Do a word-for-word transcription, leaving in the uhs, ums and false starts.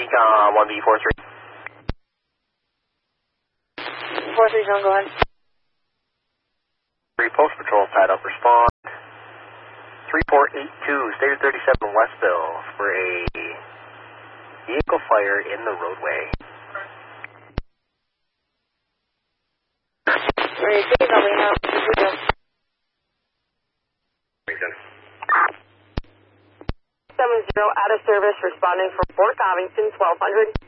Recon one B four three. four three zone, go ahead. three Post Patrol tied up, respond. three four eight two, State thirty-seven Westville for a vehicle fire in the roadway. three two zone, we have seven zero out of service, responding from Fort Covington, twelve hundred.